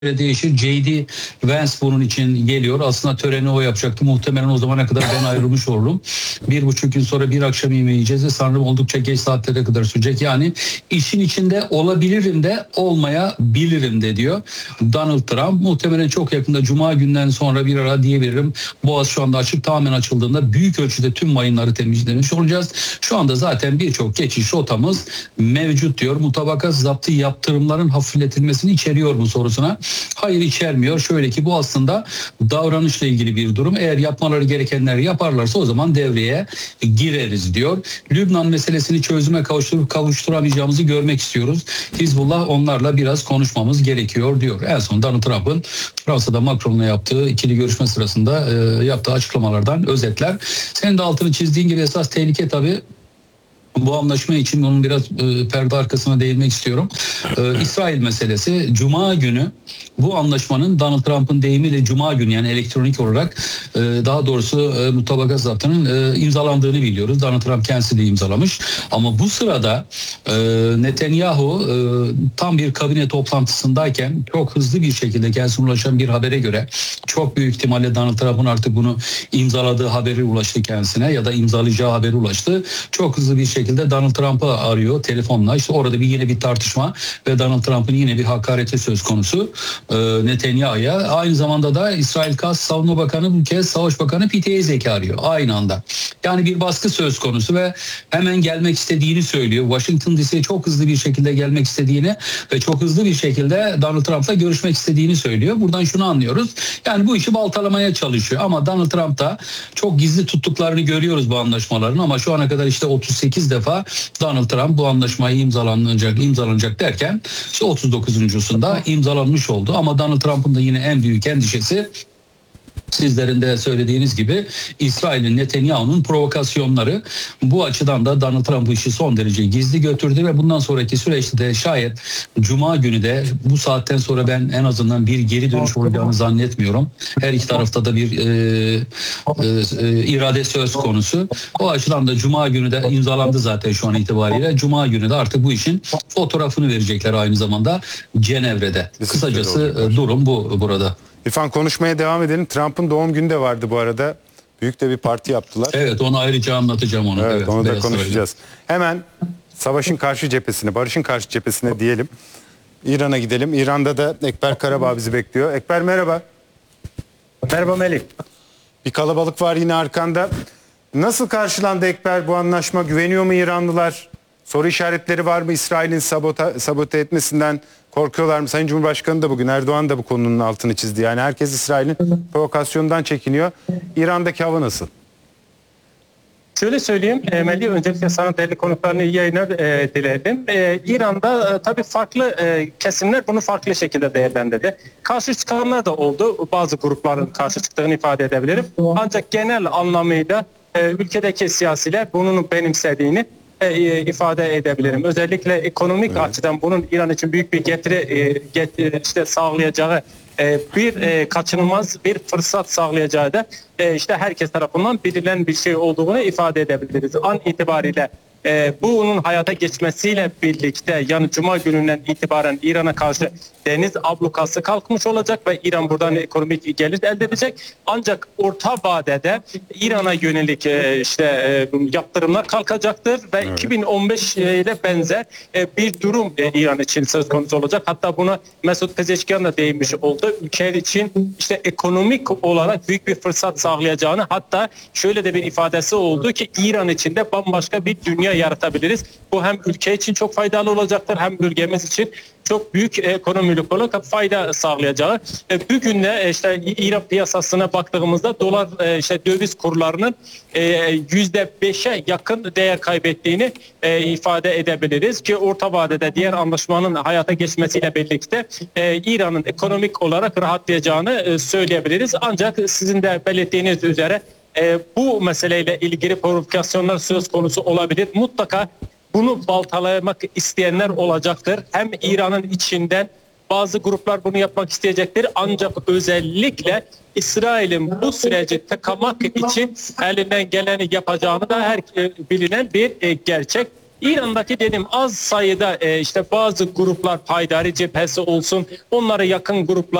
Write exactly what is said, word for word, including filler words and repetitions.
değişir. J D Vance bunun için geliyor. Aslında töreni o yapacaktı. Muhtemelen o zamana kadar ben ayrılmış olurum. Bir buçuk gün sonra bir akşam yemeği yiyeceğiz ve sanırım oldukça geç saatlere kadar sürecek. Yani işin içinde olabilirim de olmayabilirim de diyor Donald Trump. Muhtemelen çok yakında Cuma günden sonra bir ara diyebilirim. Boğaz şu anda açık. Tamamen açıldığında büyük ölçüde tüm mayınları temizlemiş olacağız. Şu anda zaten birçok geçiş rotamız mevcut diyor. Mutabakat zaptı yaptırımların hafifletilmesini içeriyor mu sorusuna. Hayır, içermiyor. Şöyle ki bu aslında davranışla ilgili bir durum. Eğer yapmaları gerekenleri yaparlarsa o zaman devreye gireriz diyor. Lübnan meselesini çözüme kavuşturup kavuşturamayacağımızı görmek istiyoruz. Hizbullah onlarla biraz konuşmamız gerekiyor diyor. En son Donald Trump'ın Fransa'da Macron'la yaptığı ikili görüşme sırasında e, yaptığı açıklamalardan özetler. Senin de altını çizdiğin gibi esas tehlike tabii bu anlaşma için bunun biraz e, perde arkasına değinmek istiyorum. E, İsrail meselesi Cuma günü bu anlaşmanın Donald Trump'ın deyimiyle Cuma günü yani elektronik olarak e, daha doğrusu e, mutabakat zaptının e, imzalandığını biliyoruz. Donald Trump kendisi de imzalamış. Ama bu sırada e, Netanyahu e, tam bir kabine toplantısındayken çok hızlı bir şekilde kendisine ulaşan bir habere göre çok büyük ihtimalle Donald Trump'ın artık bunu imzaladığı haberi ulaştı kendisine ya da imzalayacağı haberi ulaştı. Çok hızlı bir şekilde şekilde Donald Trump'ı arıyor telefonla. İşte orada bir yine bir tartışma ve Donald Trump'ın yine bir hakareti söz konusu e, Netanyahu'ya. Aynı zamanda da İsrail Kas Savunma Bakanı bu kez Savaş Bakanı Pete Hegseth'i arıyor aynı anda. Yani bir baskı söz konusu ve hemen gelmek istediğini söylüyor. Washington D C'ye çok hızlı bir şekilde gelmek istediğini ve çok hızlı bir şekilde Donald Trump'la görüşmek istediğini söylüyor. Buradan şunu anlıyoruz. Yani bu işi baltalamaya çalışıyor ama Donald Trump da çok gizli tuttuklarını görüyoruz bu anlaşmaların ama şu ana kadar işte otuz sekiz defa Donald Trump bu anlaşmayı imzalanacak imzalanacak derken işte otuz dokuzuncusunda imzalanmış oldu. Ama Donald Trump'ın da yine en büyük endişesi sizlerin de söylediğiniz gibi İsrail'in Netanyahu'nun provokasyonları. Bu açıdan da Donald Trump bu işi son derece gizli götürdü ve bundan sonraki süreçte de şayet Cuma günü de bu saatten sonra ben en azından bir geri dönüş olacağını zannetmiyorum. Her iki tarafta da bir e, e, e, irade söz konusu. O açıdan da Cuma günü de imzalandı zaten şu an itibariyle. Cuma günü de artık bu işin fotoğrafını verecekler aynı zamanda Cenevre'de. Kısacası e, durum bu burada. İrfan, konuşmaya devam edelim. Trump'ın doğum günü de vardı bu arada. Büyük de bir parti yaptılar. Evet, onu ayrıca anlatacağım onu. Evet, evet onu da Beyaz konuşacağız. Saray'da. Hemen savaşın karşı cephesine, barışın karşı cephesine diyelim. İran'a gidelim. İran'da da Ekber Karabağ bizi bekliyor. Ekber merhaba. Merhaba Melih. Bir kalabalık var yine arkanda. Nasıl karşılandı Ekber bu anlaşma? Güveniyor mu İranlılar? Soru işaretleri var mı? İsrail'in sabota, sabote etmesinden korkuyorlar mı? Sayın Cumhurbaşkanı da bugün, Erdoğan da bu konunun altını çizdi. Yani herkes İsrail'in provokasyonundan çekiniyor. İran'daki hava nasıl? Şöyle söyleyeyim e, Melih, öncelikle sana değerli konuklarını iyi yayınlar e, dilerim. E, İran'da e, tabii farklı e, kesimler bunu farklı şekilde değerlendirdi. Karşı çıkanlar da oldu. Bazı grupların karşı çıktığını ifade edebilirim. Ancak genel anlamıyla e, ülkedeki siyasiler bunun benimsediğini E, ifade edebilirim. Özellikle ekonomik evet. açıdan bunun İran için büyük bir getiri, e, getiri işte sağlayacağı e, bir e, kaçınılmaz bir fırsat sağlayacağı da e, işte herkes tarafından bilinen bir şey olduğunu ifade edebiliriz. An itibariyle e, bunun hayata geçmesiyle birlikte yani Cuma gününden itibaren İran'a karşı deniz ablukası kalkmış olacak ve İran buradan ekonomik gelir elde edecek. Ancak orta vadede İran'a yönelik e, işte e, yaptırımlar kalkacaktır ve evet. iki bin on beş ile benzer e, bir durum e, İran için söz konusu olacak. Hatta buna Mesut Pezeşkian da değinmiş oldu. Ülkeler için işte ekonomik olarak büyük bir fırsat sağlayacağını, hatta şöyle de bir ifadesi oldu ki İran için de bambaşka bir dünya yaratabiliriz. Bu hem ülke için çok faydalı olacaktır hem bölgemiz için çok büyük ekonomik olarak fayda sağlayacağı. Bugün de işte İran piyasasına baktığımızda dolar işte döviz kurlarının yüzde beşe yakın değer kaybettiğini ifade edebiliriz ki orta vadede diğer anlaşmanın hayata geçmesiyle birlikte İran'ın ekonomik olarak rahatlayacağını söyleyebiliriz. Ancak sizin de belirttiğiniz üzere bu meseleyle ilgili provokasyonlar söz konusu olabilir. Mutlaka bunu baltalamak isteyenler olacaktır. Hem İran'ın içinden bazı gruplar bunu yapmak isteyecektir. Ancak özellikle İsrail'in bu süreci tıkamak için elinden geleni yapacağını da her bilinen bir gerçek. İran'daki dedim az sayıda e, işte bazı gruplar, Haydari cephesi olsun, onlara yakın gruplar